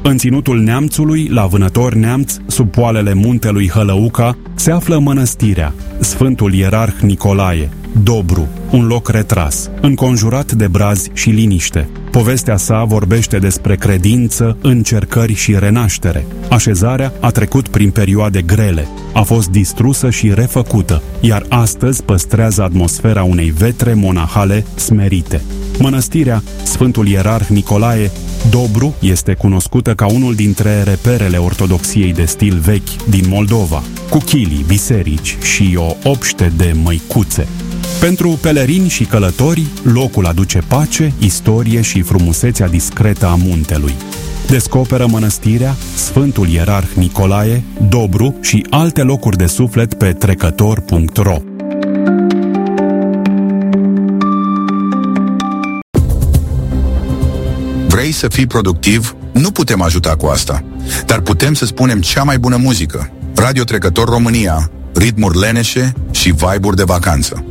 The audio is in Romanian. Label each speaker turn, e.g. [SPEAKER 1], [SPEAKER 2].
[SPEAKER 1] În ținutul Neamțului, la Vânător Neamț, sub poalele muntelui Hălăuca, se află mănăstirea, Sfântul Ierarh Nicolae, Dobru, un loc retras, înconjurat de brazi și liniște. Povestea sa vorbește despre credință, încercări și renaștere. Așezarea a trecut prin perioade grele, a fost distrusă și refăcută, iar astăzi păstrează atmosfera unei vetre monahale smerite. Mănăstirea Sfântul Ierarh Nicolae, Dobru, este cunoscută ca unul dintre reperele ortodoxiei de stil vechi din Moldova, cu chilii, biserici și o obște de măicuțe. Pentru pelerini și călători, locul aduce pace, istorie și frumusețea discretă a muntelui. Descoperă mănăstirea Sfântul Ierarh Nicolae, Dobru și alte locuri de suflet pe trecător.ro.
[SPEAKER 2] Vrei să fii productiv? Nu putem ajuta cu asta, dar putem să spunem cea mai bună muzică. Radio Trecător România, ritmuri leneșe și vibe-uri de vacanță.